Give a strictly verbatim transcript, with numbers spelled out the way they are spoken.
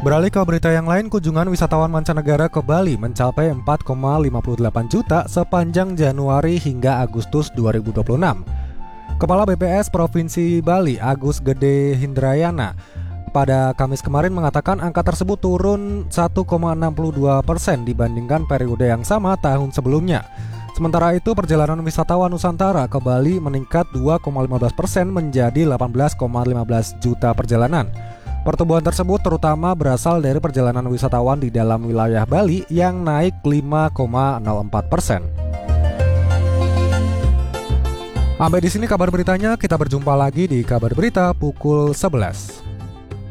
Beralih ke berita yang lain, kunjungan wisatawan mancanegara ke Bali mencapai empat koma lima delapan juta sepanjang Januari hingga Agustus dua ribu dua puluh enam. Kepala B P S Provinsi Bali, Agus Gede Hindrayana, pada Kamis kemarin mengatakan angka tersebut turun satu koma enam dua persen dibandingkan periode yang sama tahun sebelumnya. Sementara itu, perjalanan wisatawan Nusantara ke Bali meningkat dua koma lima belas persen menjadi delapan belas koma lima belas juta perjalanan. Pertumbuhan tersebut terutama berasal dari perjalanan wisatawan di dalam wilayah Bali yang naik lima koma nol empat persen. Sampai di sini kabar beritanya, kita berjumpa lagi di kabar berita pukul sebelas.